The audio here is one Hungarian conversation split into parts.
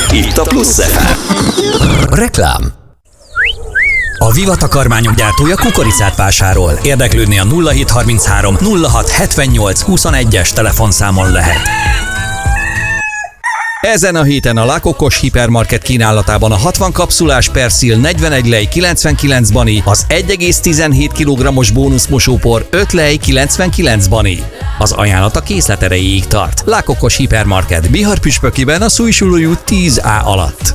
Itt a Plusz FM. Reklám. A Viva takarmányok gyártója kukoricát vásárol. Érdeklődni a 0733 06 78 21-es telefonszámon lehet. Ezen a héten a La Cocos hipermarket kínálatában a 60 kapszulás Persil 41 lej 99 bani, az 1,17 kg-os bónuszmosópor 5 lej 99 bani. Az ajánlat a készlet erejéig tart. La Cocos hipermarket Bihar-püspökiben a Szújsuló út 10A alatt.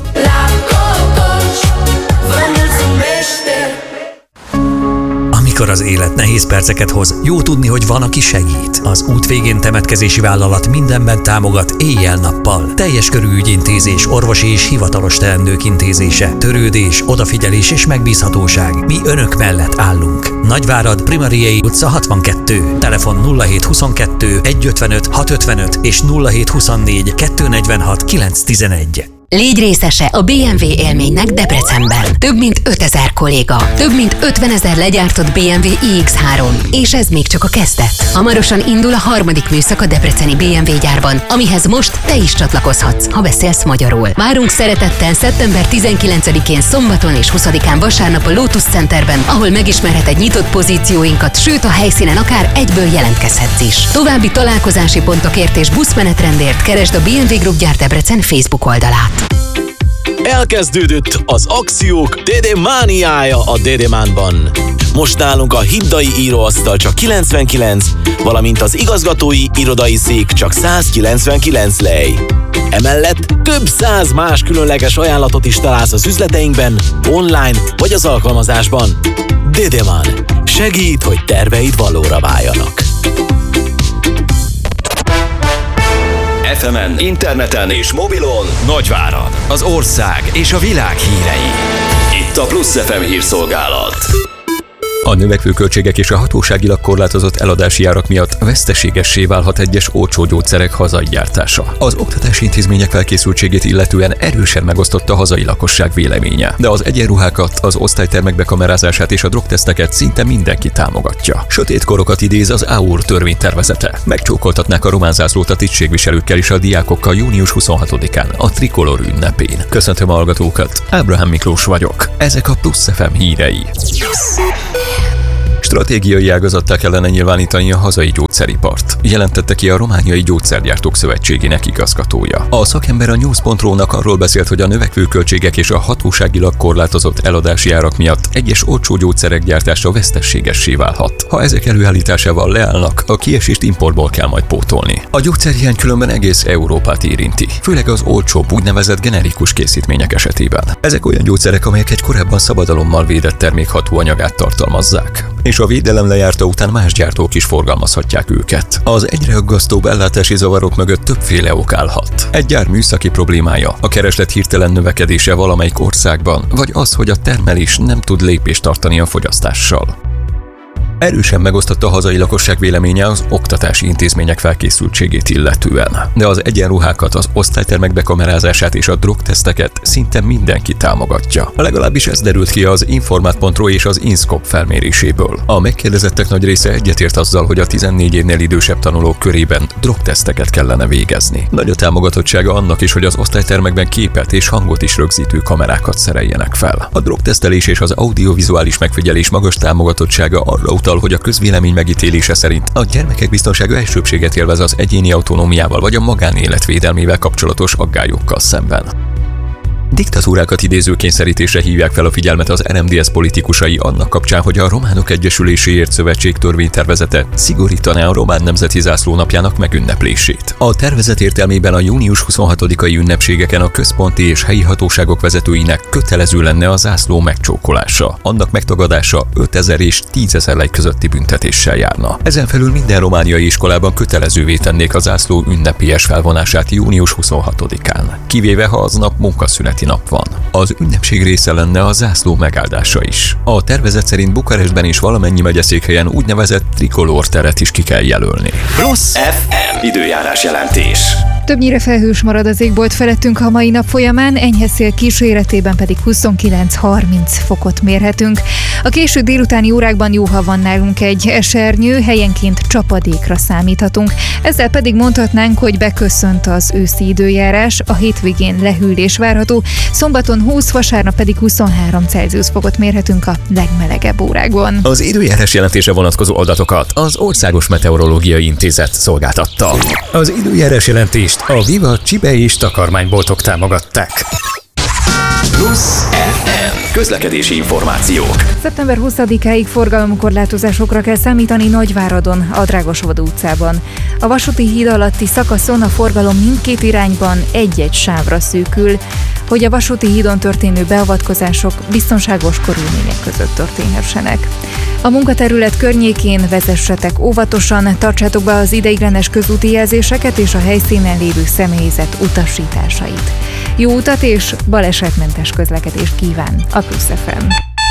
Amikor az élet nehéz perceket hoz, jó tudni, hogy van, aki segít. Az út végén temetkezési vállalat mindenben támogat éjjel-nappal. Teljes körű ügyintézés, orvosi és hivatalos teendők intézése, törődés, odafigyelés és megbízhatóság. Mi önök mellett állunk. Nagyvárad, Primariei utca 62. Telefon 0722 155 655 és 0724 246 911. Légy részese a BMW élménynek Debrecenben. Több mint 5000 kolléga, több mint 50 000 legyártott BMW iX3, és ez még csak a kezdet. Hamarosan indul a harmadik műszak a debreceni BMW gyárban, amihez most te is csatlakozhatsz, ha beszélsz magyarul. Várunk szeretettel szeptember 19-én szombaton és 20-án vasárnap a Lotus Centerben, ahol megismerheted nyitott pozícióinkat, sőt a helyszínen akár egyből jelentkezhetsz is. További találkozási pontokért és buszmenetrendért keresd a BMW Group Gyár Debrecen Facebook oldalát. Elkezdődött az akciók DD mániája a Dedemánban. Most nálunk a hiddai íróasztal csak 99, valamint az igazgatói irodai szék csak 199 lej. Emellett több 100 más különleges ajánlatot is találsz az üzleteinkben, online vagy az alkalmazásban. Dedemán. Segít, hogy terveid valóra váljanak. FM-en, interneten és mobilon Nagyvárad, az ország és a világ hírei. Itt a Plusz FM hírszolgálat. A növekvő költségek és a hatóságilag korlátozott eladási árak miatt veszteségessé válhat egyes olcsó gyógyszerek hazai gyártása. Az oktatási intézmények felkészültségét illetően erősen megosztott a hazai lakosság véleménye, de az egyenruhákat, az osztálytermek bekamerázását és a drogteszteket szinte mindenki támogatja. Sötét korokat idéz az AUR törvénytervezete. Megcsókoltatnák a román zászlót a tisztségviselőkkel és a diákokkal június 26-án, a Trikolor ünnepén. Köszöntöm a hallgatókat, Ábrahám Miklós vagyok. Ezek a Plusz FM hírei. Stratégiai ágazattá kellene nyilvánítani a hazai gyógyszeripart, jelentette ki a Romániai Gyógyszergyártók Szövetségének igazgatója. A szakember a News.ru-nak arról beszélt, hogy a növekvő költségek és a hatóságilag korlátozott eladási árak miatt egyes olcsó gyógyszerek gyártása veszteségessé válhat. Ha ezek előállításával leállnak, a kiesést importból kell majd pótolni. A gyógyszerhiány különben egész Európát érinti, főleg az olcsóbb úgynevezett generikus készítmények esetében. Ezek olyan gyógyszerek, amelyek egy korábban szabadalommal védett termék hatóanyagát tartalmazzák, és a védelem lejárta után más gyártók is forgalmazhatják őket. Az egyre aggasztóbb ellátási zavarok mögött többféle ok állhat. Egy gyár műszaki problémája, a kereslet hirtelen növekedése valamelyik országban, vagy az, hogy a termelés nem tud lépést tartani a fogyasztással. Erősen megosztott a hazai lakosság véleménye az oktatási intézmények felkészültségét illetően, de az egyenruhákat, az osztálytermek bekamerázását és a drogteszteket szinte mindenki támogatja. Legalábbis ez derült ki az Informát.ro és az INSCOP felméréséből. A megkérdezettek nagy része egyetért azzal, hogy a 14 évnél idősebb tanulók körében drogteszteket kellene végezni. Nagy a támogatottsága annak is, hogy az osztálytermekben képet és hangot is rögzítő kamerákat szereljenek fel. A drogtesztelés és az audiovizuális megfigyelés magas támogatottsága arra utal, hogy a közvélemény megítélése szerint a gyermekek biztonsága elsőbséget élvez az egyéni autonómiával vagy a magánélet védelmével kapcsolatos aggályokkal szemben. Diktatúrákat idéző kényszerítésre hívják fel a figyelmet az RMDSZ politikusai annak kapcsán, hogy a Románok Egyesüléséért Szövetség törvénytervezete szigorítaná a román nemzeti zászló napjának megünneplését. A tervezet értelmében a június 26-ai ünnepségeken a központi és helyi hatóságok vezetőinek kötelező lenne a zászló megcsókolása. Annak megtagadása 5000 és 10 000 lej közötti büntetéssel járna. Ezen felül minden romániai iskolában kötelezővé tennék a zászló ünnepélyes felvonását június 26-án, kivéve ha aznap munkaszüneti nap van. Az ünnepség része lenne a zászló megáldása is. A tervezet szerint Bukarestben és valamennyi megyeszékhelyen úgynevezett trikolór teret is ki kell jelölni. Plusz FM időjárás jelentés. Többnyire felhős marad az égbolt felettünk a mai nap folyamán, enyhe szél kíséretében pedig 29-30 fokot mérhetünk. A késő délutáni órákban jó, ha van nálunk egy esernyő, helyenként csapadékra számíthatunk. Ezzel pedig mondhatnánk, hogy beköszönt az őszi időjárás, a hétvégén lehűlés várható, szombaton 20, vasárnap pedig 23 Celsius fokot mérhetünk a legmelegebb órákban. Az időjárás jelentése vonatkozó adatokat az Országos Meteorológiai Intézet szolgáltatta. Az időjárás jelentést a Viva Csibe és takarmányboltok támogatták. Plusz FM. Közlekedési információk. Szeptember 20-áig forgalomkorlátozásokra kell számítani Nagyváradon, a Drágosvadó utcában. A vasúti híd alatti szakaszon a forgalom mindkét irányban egy-egy sávra szűkül, hogy a vasúti hídon történő beavatkozások biztonságos körülmények között történhessenek. A munkaterület környékén vezessetek óvatosan, tartsátok be az ideiglenes közúti jelzéseket és a helyszínen lévő személyzet utasításait. Jó utat és balesetmentes közlekedést kíván a Plusz FM.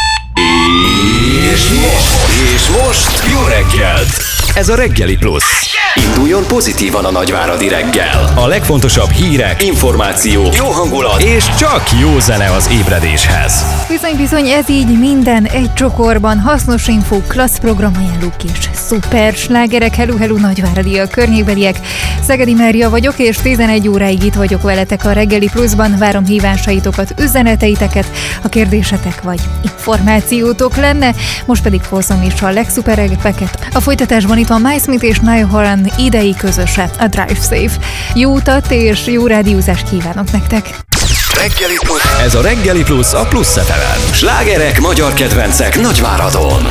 És most jó reggelt! Ez a Reggeli Plusz. Induljon pozitívan a nagyváradi reggel. A legfontosabb hírek, információk, jó hangulat és csak jó zene az ébredéshez. Bizony, ez így minden egy csokorban. Hasznos infó, klassz programajánlók és szuper slágerek. Hello nagyváradi a környékbeliek. Szegedi Mária vagyok, és 11 óráig itt vagyok veletek a Reggeli Pluszban. Várom hívásaitokat, üzeneteiteket, a kérdésetek vagy információtok lenne. Most pedig hozom is a legszuperebbeket. A folytatásban itt van Mike Smith és Niall Horan idei közöse, a Drive Safe. Jó utat és jó rádiózást kívánok nektek! Reggeli Plusz. Ez a Reggeli Plusz a Plusz FM-en. Slágerek, magyar kedvencek Nagyváradon.